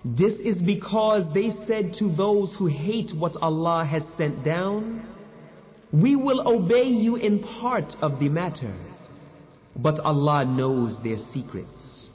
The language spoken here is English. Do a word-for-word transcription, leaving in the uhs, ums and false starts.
This is because they said to those who hate what Allah has sent down, we will obey you in part of the matter, but Allah knows their secrets.